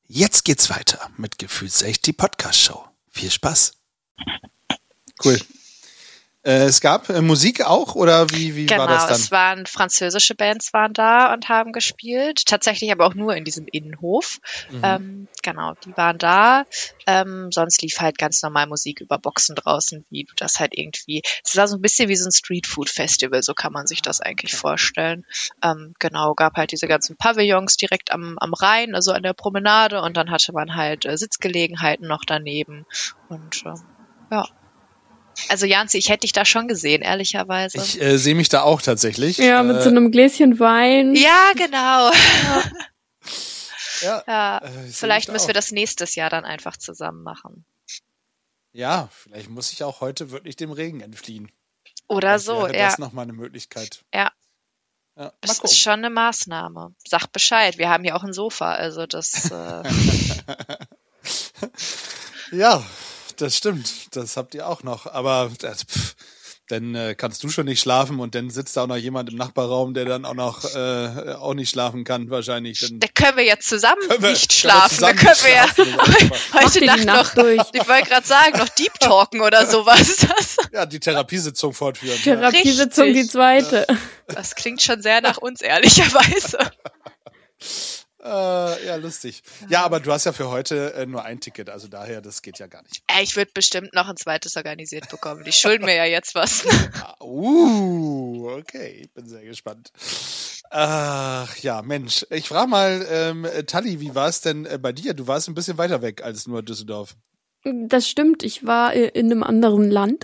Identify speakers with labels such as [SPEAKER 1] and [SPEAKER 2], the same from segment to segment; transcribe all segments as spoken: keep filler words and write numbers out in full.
[SPEAKER 1] Jetzt geht's weiter mit Gefühlsecht, die Podcast-Show. Viel Spaß.
[SPEAKER 2] Cool. Äh, es gab äh, Musik auch, oder wie, wie
[SPEAKER 3] genau,
[SPEAKER 2] war das dann?
[SPEAKER 3] Genau, es waren französische Bands waren da und haben gespielt. Tatsächlich aber auch nur in diesem Innenhof. Mhm. Ähm, genau, die waren da. Ähm, sonst lief halt ganz normal Musik über Boxen draußen, wie du das halt irgendwie... Es war so ein bisschen wie so ein Streetfood-Festival, so kann man sich das eigentlich okay. vorstellen. Ähm, genau, gab halt diese ganzen Pavillons direkt am, am Rhein, also an der Promenade, und dann hatte man halt äh, Sitzgelegenheiten noch daneben. Und äh, ja... Also Janzi, ich hätte dich da schon gesehen, ehrlicherweise.
[SPEAKER 2] Ich äh, sehe mich da auch tatsächlich.
[SPEAKER 4] Ja, mit
[SPEAKER 2] äh,
[SPEAKER 4] so einem Gläschen Wein.
[SPEAKER 3] Ja, genau. Ja,
[SPEAKER 2] ja,
[SPEAKER 3] ja
[SPEAKER 2] äh,
[SPEAKER 3] vielleicht müssen wir das nächstes Jahr dann einfach zusammen machen.
[SPEAKER 2] Ja, vielleicht muss ich auch heute wirklich dem Regen entfliehen.
[SPEAKER 3] Oder
[SPEAKER 2] vielleicht
[SPEAKER 3] so,
[SPEAKER 2] wäre
[SPEAKER 3] ja.
[SPEAKER 2] Das ist nochmal eine Möglichkeit.
[SPEAKER 3] Ja.
[SPEAKER 2] ja
[SPEAKER 3] das ist schon eine Maßnahme. Sag Bescheid, wir haben hier auch ein Sofa, also das... Äh
[SPEAKER 2] ja, das stimmt, das habt ihr auch noch, aber das, pff, dann äh, kannst du schon nicht schlafen und dann sitzt da auch noch jemand im Nachbarraum, der dann auch noch äh, auch nicht schlafen kann wahrscheinlich. Dann
[SPEAKER 3] da können wir jetzt zusammen
[SPEAKER 2] wir,
[SPEAKER 3] nicht schlafen,
[SPEAKER 2] können
[SPEAKER 3] da können wir ja
[SPEAKER 4] heute Nacht, Nacht noch, durch.
[SPEAKER 3] Ich wollte gerade sagen, noch Deep Talken oder sowas.
[SPEAKER 2] Ja, die Therapiesitzung fortführen.
[SPEAKER 4] Therapiesitzung, ja. Die zweite.
[SPEAKER 3] Das klingt schon sehr nach uns, ehrlicherweise.
[SPEAKER 2] Äh, ja, lustig. Ja, aber du hast ja für heute äh, nur ein Ticket, also daher, das geht ja gar nicht.
[SPEAKER 3] Äh, ich würde bestimmt noch ein zweites organisiert bekommen. Die schulden mir ja jetzt was.
[SPEAKER 2] uh, okay, ich bin sehr gespannt. Ach ja, Mensch, ich frage mal, ähm, Tali, wie war es denn äh, bei dir? Du warst ein bisschen weiter weg als nur Düsseldorf.
[SPEAKER 4] Das stimmt, ich war äh, in einem anderen Land.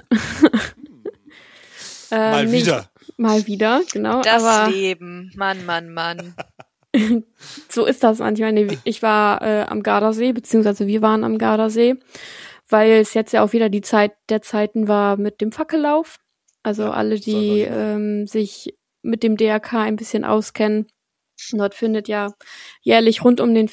[SPEAKER 2] ähm, mal wieder.
[SPEAKER 4] Ich, mal wieder, genau.
[SPEAKER 3] Das
[SPEAKER 4] aber
[SPEAKER 3] Leben, Mann, Mann, Mann.
[SPEAKER 4] So ist das manchmal. Nee, ich war äh, am Gardasee, beziehungsweise wir waren am Gardasee, weil es jetzt ja auch wieder die Zeit der Zeiten war mit dem Fackellauf. Also ja, alle, die ähm, sich mit dem D R K ein bisschen auskennen. Dort findet ja jährlich rund um den